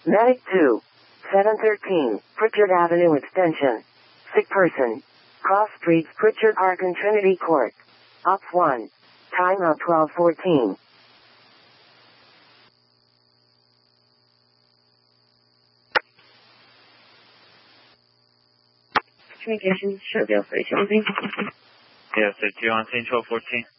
Medic 2. 713, Pritchard Avenue Extension. Sick person. Cross Streets, Pritchard Park and Trinity Court. Ops 1. Time of 12:14. Communications, should be able to Yes, sir. 2 on scene 12:14.